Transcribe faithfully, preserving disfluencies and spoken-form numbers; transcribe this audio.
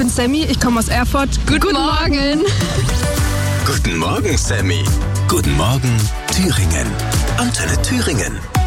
bin Sammy, ich komme aus Erfurt. Guten, Guten Morgen. Morgen. Guten Morgen, Sammy. Guten Morgen, Thüringen. Antenne Thüringen.